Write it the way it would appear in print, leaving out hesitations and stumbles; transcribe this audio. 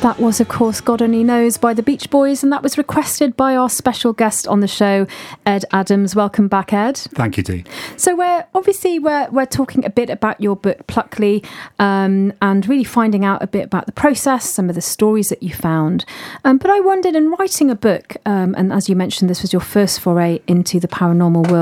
That was, of course, God Only Knows by the Beach Boys, and that was requested by our special guest on the show, Ed Adams. Welcome back, Ed. Thank you, Dee. So we're talking a bit about your book, Pluckly, and really finding out a bit about the process, some of the stories that you found. But I wondered, in writing a book, and as you mentioned, this was your first foray into the paranormal world,